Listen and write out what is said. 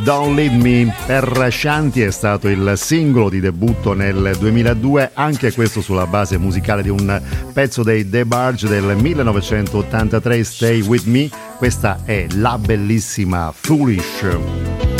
Don't Leave Me per Shanti è stato il singolo di debutto nel 2002, anche questo sulla base musicale di un pezzo dei The Barge del 1983, Stay With Me. Questa è la bellissima Foolish.